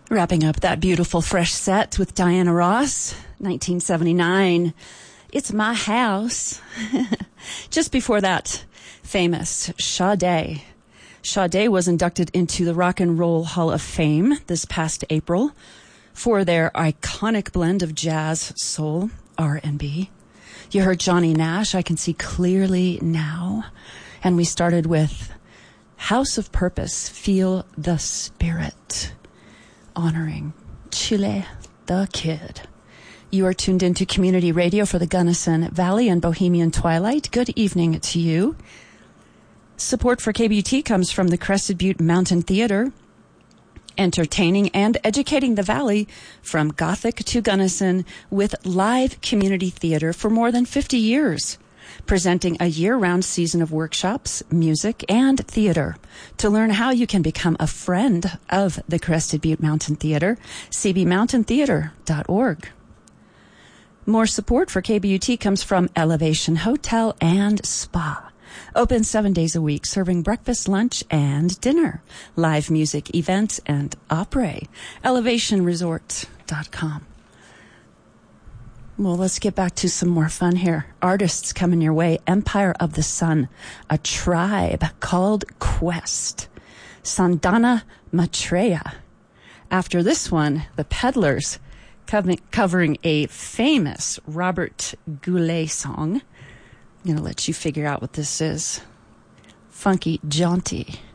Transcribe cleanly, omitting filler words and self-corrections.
Wrapping up that beautiful fresh set with Diana Ross, 1979. It's My House. Just before that, famous Sade. Sade was inducted into the Rock and Roll Hall of Fame this past April for their iconic blend of jazz, soul, R&B. You heard Johnny Nash, I Can See Clearly Now. And we started with House of Purpose, Feel the Spirit, honoring Chile the Kid. You are tuned into Community Radio for the Gunnison Valley and Bohemian Twilight. Good evening to you. Support for KBUT comes from the Crested Butte Mountain Theater, entertaining and educating the Valley from Gothic to Gunnison with live community theater for more than 50 years. Presenting a year-round season of workshops, music, and theater. To learn how you can become a friend of the Crested Butte Mountain Theater, cbmountaintheater.org. More support for KBUT comes from Elevation Hotel and Spa. Open 7 days a week, serving breakfast, lunch, and dinner. Live music, events, and opera. ElevationResort.com. Well, let's get back to some more fun here. Artists coming your way. Empire of the Sun, a tribe called Quest. Sandana Maitreya. After this one, the Peddlers covering a famous Robert Goulet song. I'm going to let you figure out what this is. Funky Jaunty.